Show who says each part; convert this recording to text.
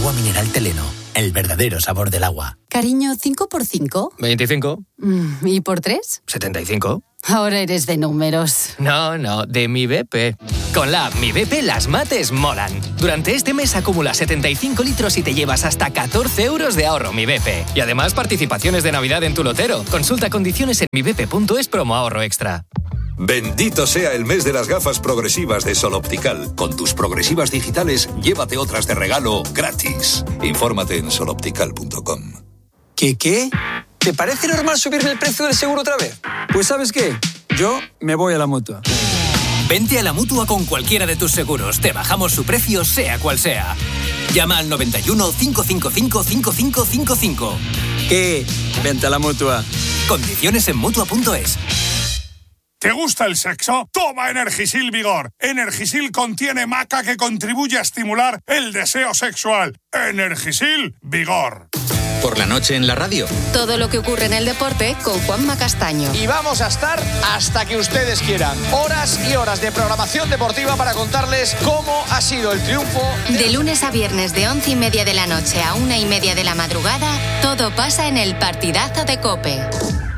Speaker 1: Agua mineral Teleno, el verdadero sabor del agua.
Speaker 2: Cariño, ¿5 por 5?
Speaker 3: 25.
Speaker 2: ¿Y por 3?
Speaker 3: 75.
Speaker 2: Ahora eres de números.
Speaker 3: No, de Mi BP. Con la app Mi BP las mates molan. Durante este mes acumula 75 litros y te llevas hasta 14 euros de ahorro Mi BP. Y además participaciones de Navidad en tu lotero. Consulta condiciones en mibp.es promo ahorro extra.
Speaker 4: Bendito sea el mes de las gafas progresivas de Sol Optical. Con tus progresivas digitales, llévate otras de regalo gratis. Infórmate en soloptical.com.
Speaker 5: ¿Qué? ¿Te parece normal subirme el precio del seguro otra vez? Pues ¿sabes qué? Yo me voy a la Mutua.
Speaker 1: Vente a la Mutua con cualquiera de tus seguros. Te bajamos su precio, sea cual sea. Llama al 91 555 5555.
Speaker 5: ¿Qué? Vente a la Mutua.
Speaker 1: Condiciones en Mutua.es.
Speaker 6: ¿Te gusta el sexo? Toma Energisil Vigor. Energisil contiene maca que contribuye a estimular el deseo sexual. Energisil Vigor.
Speaker 7: Por la noche en la radio.
Speaker 8: Todo lo que ocurre en el deporte con Juanma Castaño.
Speaker 9: Y vamos a estar hasta que ustedes quieran. Horas y horas de programación deportiva para contarles cómo ha sido el triunfo.
Speaker 8: De lunes a viernes de 11:30 de la noche a 1:30 de la madrugada, todo pasa en el partidazo de COPE.